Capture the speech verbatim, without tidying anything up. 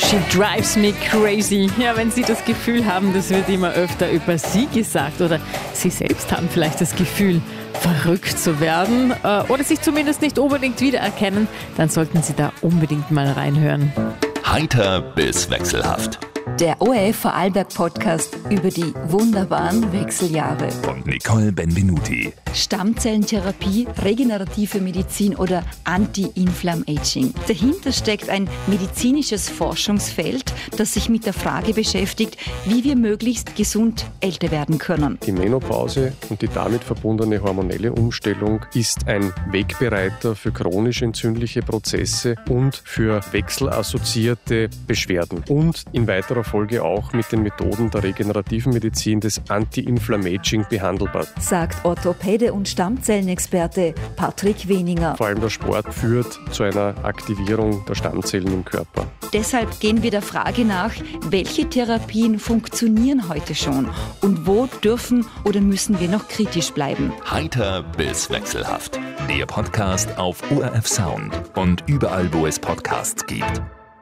She drives me crazy. Ja, wenn Sie das Gefühl haben, das wird immer öfter über Sie gesagt oder Sie selbst haben vielleicht das Gefühl, verrückt zu werden äh, oder sich zumindest nicht unbedingt wiedererkennen, dann sollten Sie da unbedingt mal reinhören. Heiter bis wechselhaft. Der O R F Vorarlberg-Podcast über die wunderbaren Wechseljahre. Und Nicole Benvenuti. Stammzellentherapie, regenerative Medizin oder Anti-Inflammaging. Dahinter steckt ein medizinisches Forschungsfeld, das sich mit der Frage beschäftigt, wie wir möglichst gesund älter werden können. Die Menopause und die damit verbundene hormonelle Umstellung ist ein Wegbereiter für chronisch entzündliche Prozesse und für wechselassoziierte Beschwerden. Und in weiterer Folge auch mit den Methoden der regenerativen Medizin des Anti-Inflammaging behandelbar. Sagt Orthopäde und Stammzellenexperte Patrick Weninger. Vor allem der Sport führt zu einer Aktivierung der Stammzellen im Körper. Deshalb gehen wir der Frage nach, welche Therapien funktionieren heute schon und wo dürfen oder müssen wir noch kritisch bleiben. Heiter bis wechselhaft. Der Podcast auf O R F Sound und überall, wo es Podcasts gibt.